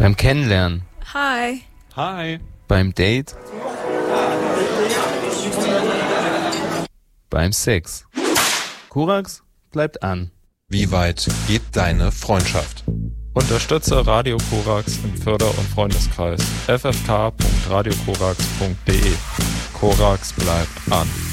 Beim Kennenlernen. Hi. Hi. Beim Date. Beim Sex. Korax bleibt an. Wie weit geht deine Freundschaft? Unterstütze Radio Korax im Förder- und Freundeskreis ffk.radiokorax.de. Korax bleibt an.